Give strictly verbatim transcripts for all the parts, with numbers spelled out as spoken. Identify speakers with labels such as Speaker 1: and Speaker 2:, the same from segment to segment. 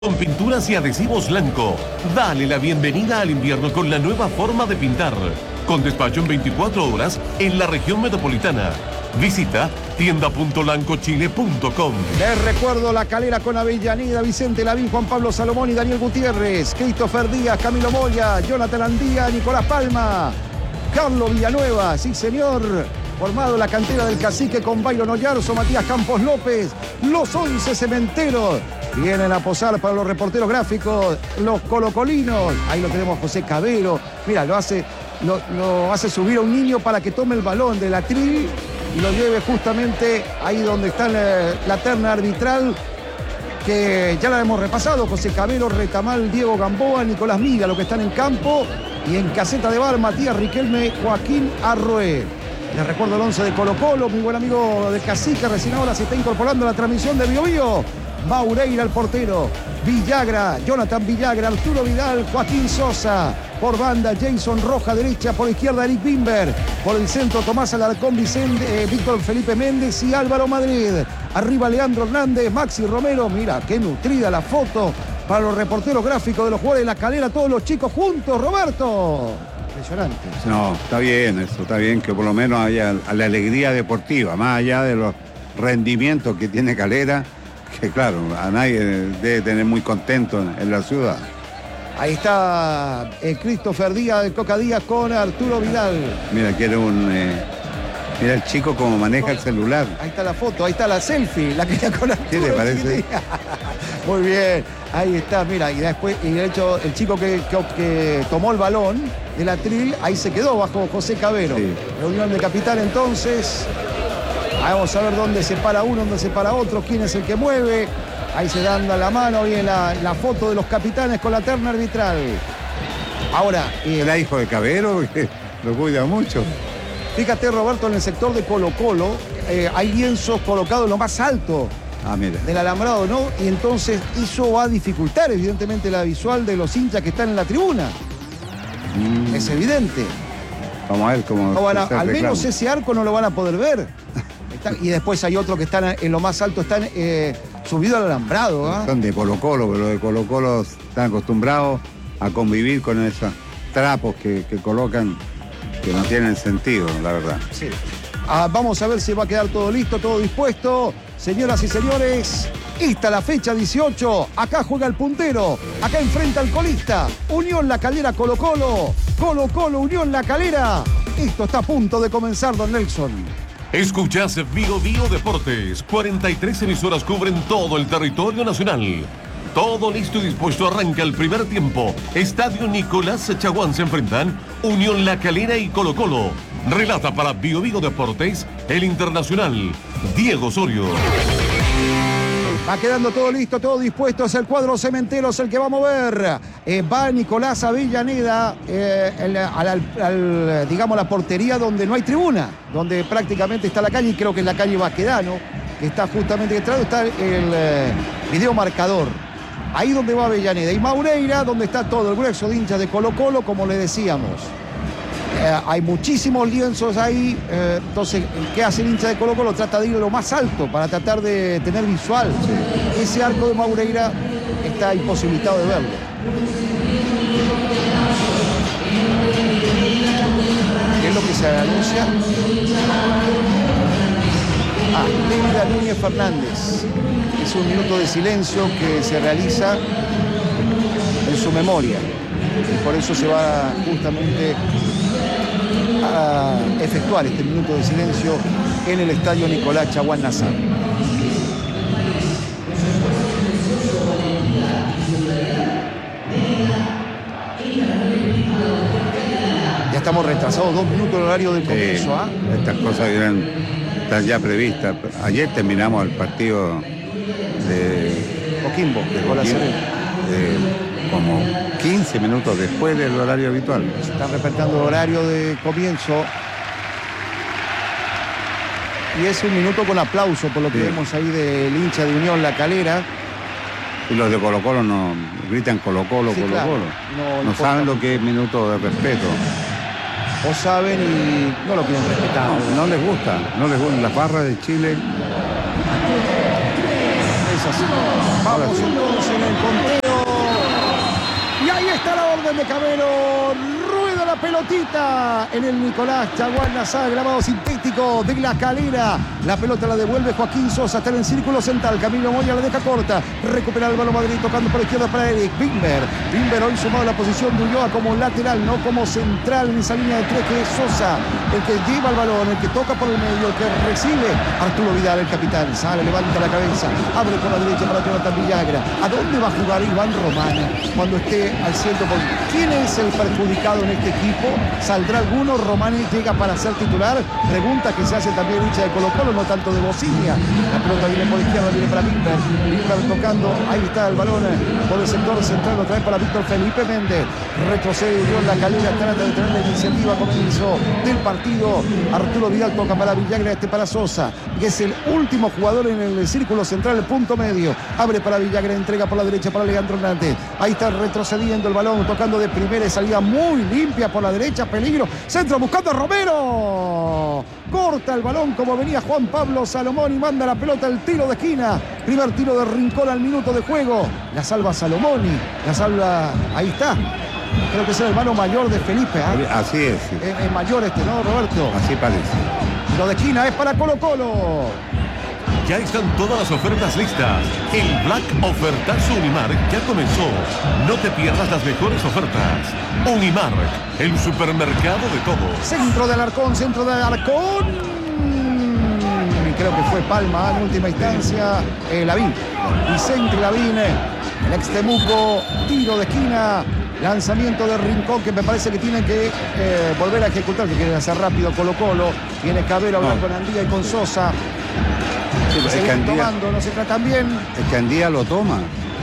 Speaker 1: Con pinturas y adhesivos Lanco, dale la bienvenida al invierno con la nueva forma de pintar. Con despacho en veinticuatro horas en la región metropolitana. Visita tienda punto lancochile punto com.
Speaker 2: Les recuerdo La Calera con Avellaneda, Vicente Lavín, Juan Pablo Salomón y Daniel Gutiérrez, Christopher Díaz, Camilo Moya, Jonathan Andía, Nicolás Palma, Carlos Villanueva, sí señor, formado la cantera del Cacique con Byron Oyarzo, Matías Campos López, los once cementeros. Vienen a posar para los reporteros gráficos, los colocolinos. Ahí lo tenemos José Cabero. Mira, lo hace, lo, lo hace subir a un niño para que tome el balón del atril y lo lleve justamente ahí donde está la, la terna arbitral, que ya la hemos repasado. José Cabero, Retamal, Diego Gamboa, Nicolás Miga, los que están en campo. Y en caseta de bar, Matías Riquelme, Joaquín Arroé. Les recuerdo el once de Colo Colo, mi buen amigo de Cacique, recién ahora se está incorporando a la transmisión de Bio Bio. Maureira, el portero, Villagra, Jonathan Villagra, Arturo Vidal, Joaquín Sosa, por banda Jason Roja, derecha, por izquierda Eric Bimber, por el centro Tomás Alarcón, Vicente, eh, Víctor Felipe Méndez y Álvaro Madrid. Arriba Leandro Hernández, Maxi Romero, mira qué nutrida la foto para los reporteros gráficos de los jugadores de La Calera, todos los chicos juntos, Roberto. Impresionante.
Speaker 3: No, está bien eso, está bien que por lo menos haya la alegría deportiva, más allá de los rendimientos que tiene Calera, que claro, a nadie debe tener muy contento en, en la ciudad.
Speaker 2: Ahí está eh, Christopher Díaz, de Coca Díaz con Arturo Vidal.
Speaker 3: Mira, quiere un... Eh, mira el chico cómo maneja el celular.
Speaker 2: Ahí está la foto, ahí está la selfie, la que está con Arturo.
Speaker 3: ¿Qué le parece?
Speaker 2: Muy bien, ahí está, mira, y después, y de hecho, el chico que, que, que tomó el balón del atril, ahí se quedó bajo José Cabero. Sí. Reunión de capitán entonces. Vamos a ver dónde se para uno, dónde se para otro, quién es el que mueve. Ahí se dan la mano, viene la, la foto de los capitanes con la terna arbitral. Ahora...
Speaker 3: Eh, ¿Era hijo de Cabero? Lo cuida mucho.
Speaker 2: Fíjate, Roberto, en el sector de Colo Colo eh, hay lienzos colocados en lo más alto
Speaker 3: ah, mira.
Speaker 2: del alambrado, ¿no? Y entonces eso va a dificultar, evidentemente, la visual de los hinchas que están en la tribuna. Mm. Es evidente.
Speaker 3: Vamos a ver cómo...
Speaker 2: No van a, al menos ese arco no lo van a poder ver. Y después hay otros que están en lo más alto, están eh, subidos al alambrado. ¿eh?
Speaker 3: Son de Colo Colo, pero los de Colo Colo están acostumbrados a convivir con esos trapos que, que colocan, que no tienen sentido, la verdad.
Speaker 2: Sí. Ah, vamos a ver si va a quedar todo listo, todo dispuesto. Señoras y señores, esta la fecha dieciocho. Acá juega el puntero, acá enfrenta al colista. Unión La Calera, Colo Colo. Colo Colo, Unión La Calera. Esto está a punto de comenzar, don Nelson.
Speaker 1: Escuchás Bio Bio Deportes. cuarenta y tres emisoras cubren todo el territorio nacional. Todo listo y dispuesto, arranca el primer tiempo. Estadio Nicolás Chaguán se enfrentan Unión La Calera y Colo Colo. Relata para Bio Bio Deportes el internacional Diego Osorio.
Speaker 2: Va quedando todo listo, todo dispuesto. Es el cuadro Cementeros el que va a mover. Eh, va Nicolás Avellaneda eh, el, al, al, al, digamos, la portería donde no hay tribuna, donde prácticamente está la calle, y creo que en la calle Baquedano, que está justamente detrás, está el eh, video marcador. Ahí donde va Avellaneda. Y Maureira, donde está todo el grueso de hinchas de Colo Colo, como le decíamos. Eh, hay muchísimos lienzos ahí, eh, entonces, ¿qué hace el hincha de Colo Colo? Trata de ir a lo más alto para tratar de tener visual. Sí. Ese arco de Maureira está imposibilitado de verlo. ¿Qué es lo que se anuncia? Ah, Leida Núñez Fernández. Es un minuto de silencio que se realiza en su memoria. Y por eso se va justamente a efectuar este minuto de silencio en el estadio Nicolás Chaguán Nazar. Ya estamos retrasados dos minutos el horario del comienzo.
Speaker 3: Sí,
Speaker 2: ¿eh?
Speaker 3: Estas cosas eran, están ya previstas. Ayer terminamos el partido de
Speaker 2: Coquimbo, de Cola Serena.
Speaker 3: Como quince minutos después del horario habitual.
Speaker 2: Se está respetando el horario de comienzo. Y es un minuto con aplauso por lo que sí. Vemos ahí del hincha de Unión La Calera.
Speaker 3: Y los de Colo Colo no gritan Colo Colo, sí, Colo claro. Colo. No, no, no saben lo que es minuto de respeto.
Speaker 2: O saben y no lo quieren respetar.
Speaker 3: No, no les gusta. No les gusta. Las barras de Chile.
Speaker 2: Nelson así. Vamos entonces en el conteo. Y ahí está la orden de Camero. Rueda la pelotita en el Nicolás Chaguán Lazar, grabado sintético de La Calera. La pelota la devuelve Joaquín Sosa, está en el círculo central. Camilo Moya la deja corta. Recupera el balón Madrid, tocando por la izquierda para Eric Bimber. Bimber hoy sumado a la posición de Ulloa como lateral, no como central en esa línea de tres, que es Sosa, el que lleva el balón, el que toca por el medio, el que recibe. Arturo Vidal, el capitán, sale, levanta la cabeza, abre por la derecha para Jonathan Villagra. ¿A dónde va a jugar Iván Román cuando esté al ciento por ciento? ¿Quién es el perjudicado en este equipo? ¿Saldrá alguno? ¿Román llega para ser titular? Pregunta que se hace también hincha de Colo-Colo, no tanto de Bocinia. La pelota viene por izquierda, viene para Bimber. Bimber tocando, ahí está el balón por el sector central, otra vez para Víctor Felipe Méndez. Retrocede John La Calera, trata de tener la iniciativa a comienzo del partido. Arturo Vidal toca para Villagra, este para Sosa, que es el último jugador en el círculo central, el punto medio. Abre para Villagra, entrega por la derecha para Leandro Hernández. Ahí está retrocediendo el balón, tocando de primera y salida muy limpia por la derecha, peligro. Centro buscando a Romero. Corta el balón como venía Juan Pablo Salomón y manda la pelota al tiro de esquina. Primer tiro de Rincón al minuto de juego. La salva Salomoni. La salva, ahí está. Creo que es el hermano mayor de Felipe. ¿eh?
Speaker 3: Así es. Sí.
Speaker 2: Es, es mayor este, ¿no, Roberto?
Speaker 3: Así parece.
Speaker 2: Tiro de esquina es para Colo-Colo.
Speaker 1: Ya están todas las ofertas listas. El Black Ofertazo Unimark ya comenzó. No te pierdas las mejores ofertas. Unimark, el supermercado de todos.
Speaker 2: Centro del Alarcón, centro del Alarcón. Creo que fue Palma en última instancia. Eh, Lavín. Vicente Lavín. El ex Temuco. Tiro de esquina. Lanzamiento de Rincón que me parece que tienen que eh, volver a ejecutar, que quieren hacer rápido Colo-Colo. Viene Cabero a hablar
Speaker 3: no.
Speaker 2: con Andía y con Sosa.
Speaker 3: Sí,
Speaker 2: Se
Speaker 3: es que Andía,
Speaker 2: tomando, no se tratan bien.
Speaker 3: es que Andía lo toma.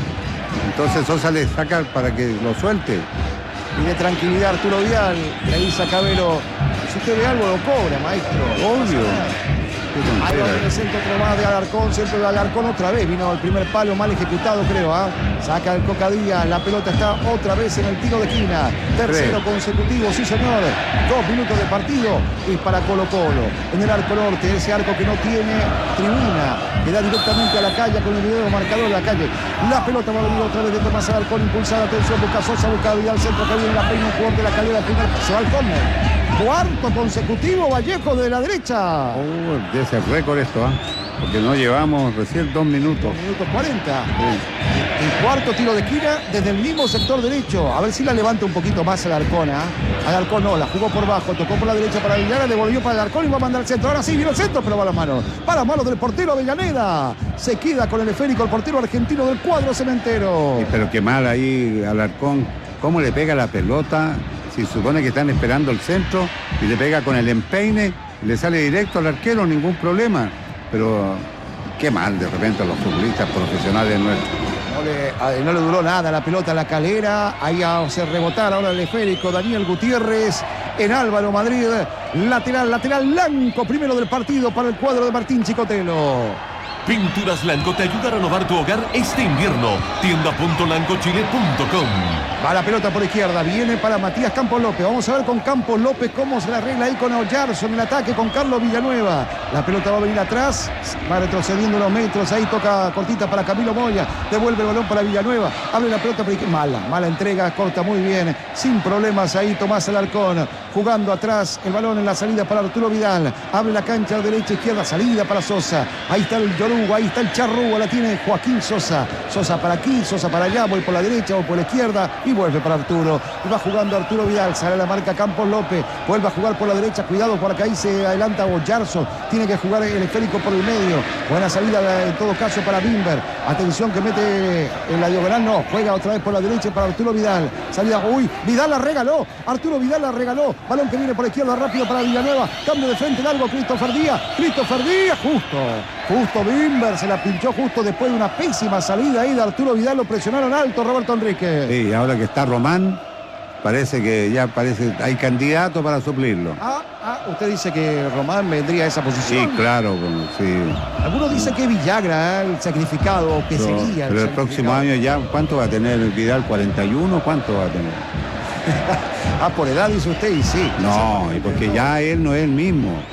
Speaker 3: Entonces Sosa le saca para que lo suelte.
Speaker 2: Pide tranquilidad Arturo Vidal. Le dice a Cabero, si usted ve algo lo cobra, maestro.
Speaker 3: Obvio.
Speaker 2: Ahí va el centro otro más de Alarcón, centro de Alarcón otra vez. Vino el primer palo mal ejecutado, creo. ¿eh? Saca el Cocadía, la pelota está otra vez en el tiro de esquina. Tercero consecutivo, sí señor. Dos minutos de partido y para Colo-Colo. En el arco norte, ese arco que no tiene tribuna, que da directamente a la calle con el video marcador de la calle. La pelota va a venir otra vez de Tomás Alarcón, impulsada, atención, busca Sosa, busca Vidal, centro que viene la peina, un jugador de La Calera, primer, se va al córner. Cuarto consecutivo, Vallejo de la derecha.
Speaker 3: Oh, de ese récord esto, ¿ah? ¿eh? Porque no llevamos recién dos minutos.
Speaker 2: Minuto cuarenta.
Speaker 3: Sí.
Speaker 2: El cuarto tiro de esquina desde el mismo sector derecho. A ver si la levanta un poquito más Alarcón. ¿eh? Alarcón no, la jugó por bajo, tocó por la derecha para Villagra, devolvió para Alarcón y va a mandar el centro. Ahora sí, vino el centro, pero va a las manos. Para las manos del portero Avellaneda. Se queda con el esférico el portero argentino del cuadro cementero.
Speaker 3: Sí, pero qué mal ahí Alarcón. ¿Cómo le pega la pelota? Si supone que están esperando el centro y le pega con el empeine, le sale directo al arquero, ningún problema. Pero qué mal de repente a los futbolistas profesionales nuestros.
Speaker 2: No le, no le duró nada la pelota a La Calera. Ahí a hacer rebotar ahora el esférico Daniel Gutiérrez en Álvaro Madrid. Lateral, lateral blanco, primero del partido para el cuadro de Martín Chicotelo.
Speaker 1: Pinturas Lanco te ayuda a renovar tu hogar este invierno. tienda punto lancochile punto com.
Speaker 2: Va la pelota por izquierda, viene para Matías Campos López. Vamos a ver con Campos López cómo se la arregla ahí con Oyarzo en el ataque con Carlos Villanueva. La pelota va a venir atrás, va retrocediendo unos metros, ahí toca cortita para Camilo Moya, devuelve el balón para Villanueva, abre la pelota por izquierda, mala, mala entrega, corta muy bien, sin problemas ahí Tomás Alarcón, jugando atrás, el balón en la salida para Arturo Vidal, abre la cancha derecha, izquierda, salida para Sosa, ahí está el Yoruba, ahí está el Charrúa, la tiene Joaquín Sosa, Sosa para aquí, Sosa para allá, voy por la derecha, voy por la izquierda y vuelve para Arturo, y va jugando Arturo Vidal, sale la marca Campos López, vuelve a jugar por la derecha, cuidado porque ahí se adelanta Oyarzo, tiene que jugar el esférico por el medio, buena salida en todo caso para Bimber, atención que mete en la diagonal, no, juega otra vez por la derecha para Arturo Vidal, salida, uy, Vidal la regaló, Arturo Vidal la regaló, balón que viene por la izquierda rápido para Villanueva, cambio de frente largo, Christopher Díaz, Christopher Díaz, justo, justo Bimber, se la pinchó justo después de una pésima salida ahí de Arturo Vidal, lo presionaron alto Roberto Enrique.
Speaker 3: Sí, ahora que está Román, parece que ya parece hay candidato para suplirlo.
Speaker 2: Ah, ah, usted dice que Román vendría a esa posición.
Speaker 3: Sí, claro, sí.
Speaker 2: Algunos dicen que Villagra, el sacrificado, que
Speaker 3: Pero,
Speaker 2: sería el
Speaker 3: pero el próximo año ya, ¿cuánto va a tener Vidal? ¿cuarenta y uno? ¿Cuánto va a tener?
Speaker 2: Ah, por edad dice usted y sí.
Speaker 3: No, y porque ya él no es el mismo.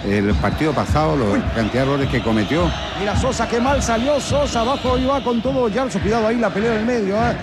Speaker 3: el partido pasado, la cantidad de errores que cometió.
Speaker 2: Mira Sosa, qué mal salió Sosa, abajo y va con todo Yarzo, cuidado ahí la pelea en el medio, ¿eh?